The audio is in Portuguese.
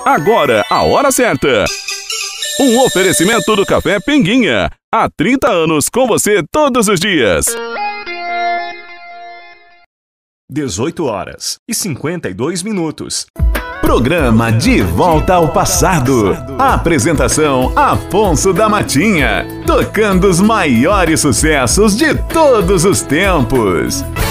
Agora, a hora certa. Um oferecimento do Café Pinguinha. Há 30 anos com você todos os dias. 18h52. Programa De Volta ao Passado. Apresentação Afonso da Matinha. Tocando os maiores sucessos de todos os tempos.